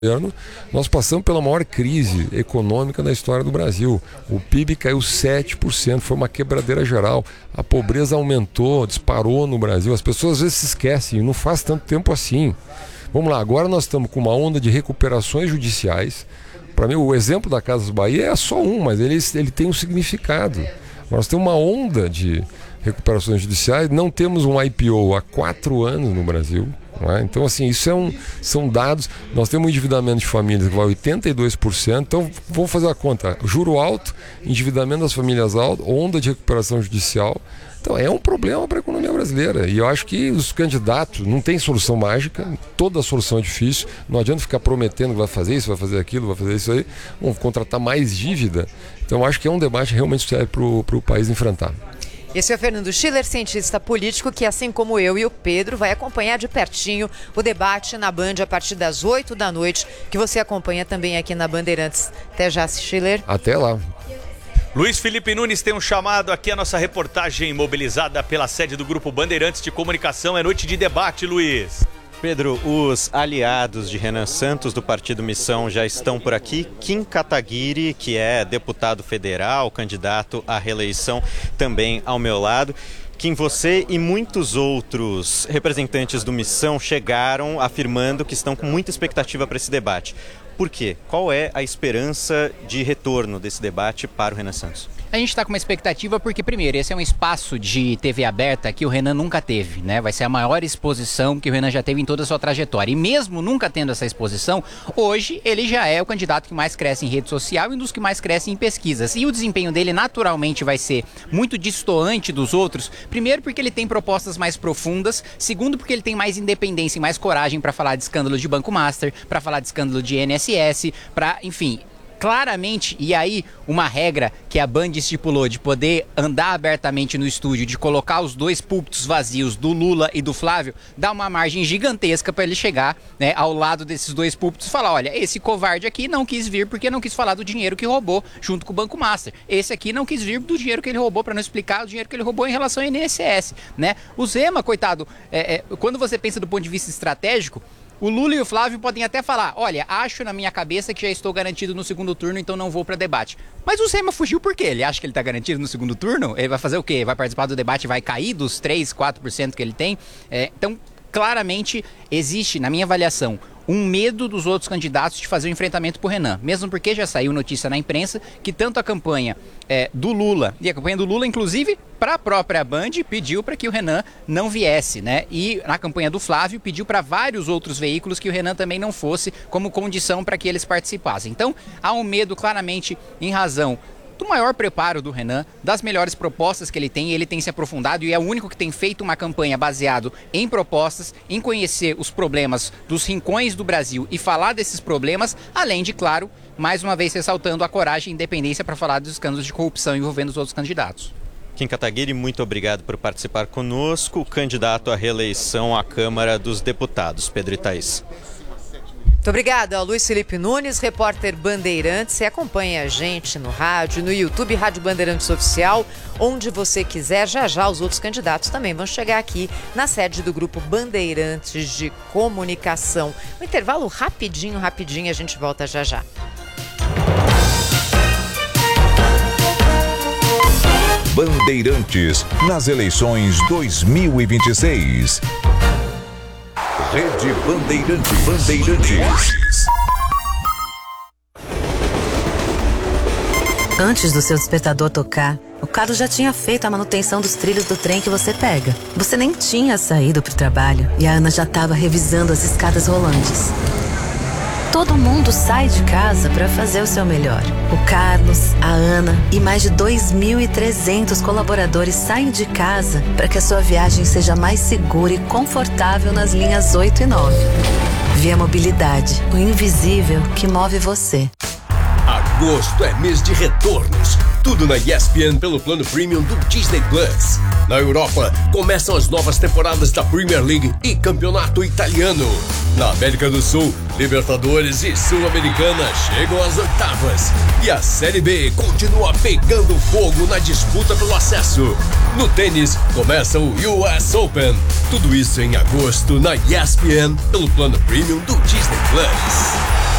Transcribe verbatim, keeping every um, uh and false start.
Nós passamos pela maior crise econômica da história do Brasil. O P I B caiu sete por cento, foi uma quebradeira geral. A pobreza aumentou, disparou no Brasil. As pessoas às vezes se esquecem, não faz tanto tempo assim. Vamos lá, agora nós estamos com uma onda de recuperações judiciais. Para mim, o exemplo da Casas Bahia é só um, mas ele, ele tem um significado. Nós temos uma onda de recuperações judiciais, não temos um I P O há quatro anos no Brasil. Não é? Então, assim, isso é um, são dados. Nós temos um endividamento de famílias que vai a oitenta e dois por cento. Então, vamos fazer a conta. Juro alto, endividamento das famílias alto, onda de recuperação judicial. Então, é um problema para a economia brasileira. E eu acho que os candidatos não têm solução mágica. Toda solução é difícil. Não adianta ficar prometendo que vai fazer isso, vai fazer aquilo, vai fazer isso aí. Vamos contratar mais dívida. Então, eu acho que é um debate realmente sério para o país enfrentar. Esse é o Fernando Schiller, cientista político, que assim como eu e o Pedro vai acompanhar de pertinho o debate na Band a partir das oito da noite, que você acompanha também aqui na Bandeirantes. Até já, Schiller. Até lá. Luiz Felipe Nunes tem um chamado aqui, a nossa reportagem mobilizada pela sede do Grupo Bandeirantes de Comunicação. É noite de debate, Luiz. Pedro, os aliados de Renan Santos do Partido Missão já estão por aqui. Kim Kataguiri, que é deputado federal, candidato à reeleição, também ao meu lado. Kim, você e muitos outros representantes do Missão chegaram afirmando que estão com muita expectativa para esse debate. Por quê? Qual é a esperança de retorno desse debate para o Renan Santos? A gente está com uma expectativa porque, primeiro, esse é um espaço de T V aberta que o Renan nunca teve, né? Vai ser a maior exposição que o Renan já teve em toda a sua trajetória. E mesmo nunca tendo essa exposição, hoje ele já é o candidato que mais cresce em rede social e um dos que mais cresce em pesquisas. E o desempenho dele naturalmente vai ser muito distoante dos outros. Primeiro porque ele tem propostas mais profundas. Segundo porque ele tem mais independência e mais coragem para falar de escândalo de Banco Master, para falar de escândalo de I N S S, para, enfim... Claramente, e aí uma regra que a Band estipulou de poder andar abertamente no estúdio, de colocar os dois púlpitos vazios do Lula e do Flávio, dá uma margem gigantesca para ele chegar, né, ao lado desses dois púlpitos e falar, olha, esse covarde aqui não quis vir porque não quis falar do dinheiro que roubou junto com o Banco Master. Esse aqui não quis vir do dinheiro que ele roubou para não explicar o dinheiro que ele roubou em relação ao I N S S, né? O Zema, coitado, é, é, quando você pensa do ponto de vista estratégico, o Lula e o Flávio podem até falar, olha, acho na minha cabeça que já estou garantido no segundo turno, então não vou para debate. Mas o Zema fugiu por quê? Ele acha que ele está garantido no segundo turno? Ele vai fazer o quê? Vai participar do debate e vai cair dos três, quatro por cento que ele tem? É, então, claramente, existe, na minha avaliação, um medo dos outros candidatos de fazer o enfrentamento por Renan. Mesmo porque já saiu notícia na imprensa que tanto a campanha é, do Lula, e a campanha do Lula, inclusive, para a própria Band, pediu para que o Renan não viesse, né? E na campanha do Flávio, pediu para vários outros veículos que o Renan também não fosse como condição para que eles participassem. Então, há um medo claramente em razão do maior preparo do Renan, das melhores propostas que ele tem, ele tem se aprofundado e é o único que tem feito uma campanha baseado em propostas, em conhecer os problemas dos rincões do Brasil e falar desses problemas, além de, claro, mais uma vez ressaltando a coragem e independência para falar dos escândalos de corrupção envolvendo os outros candidatos. Kim Kataguiri, muito obrigado por participar conosco, candidato à reeleição à Câmara dos Deputados. Pedro e Thaís. Muito obrigada ao Luiz Felipe Nunes, repórter Bandeirantes. Você acompanha a gente no rádio, no YouTube, Rádio Bandeirantes Oficial, onde você quiser. Já já os outros candidatos também vão chegar aqui na sede do Grupo Bandeirantes de Comunicação. Um intervalo rapidinho, rapidinho, a gente volta já já. Bandeirantes nas eleições dois mil e vinte e seis. Rede Bandeirantes. Bandeirantes. Antes do seu despertador tocar, o Carlos já tinha feito a manutenção dos trilhos do trem que você pega. Você nem tinha saído pro trabalho e a Ana já estava revisando as escadas rolantes. Todo mundo sai de casa para fazer o seu melhor. O Carlos, a Ana e mais de dois mil e trezentos colaboradores saem de casa para que a sua viagem seja mais segura e confortável nas linhas oito e nove. Via Mobilidade, o invisível que move você. Agosto é mês de retornos. Tudo na E S P N pelo plano Premium do Disney Plus. Na Europa, começam as novas temporadas da Premier League e Campeonato Italiano. Na América do Sul, Libertadores e Sul-Americana chegam às oitavas. E a Série B continua pegando fogo na disputa pelo acesso. No tênis, começa o U S Open. Tudo isso em agosto na E S P N pelo plano Premium do Disney Plus.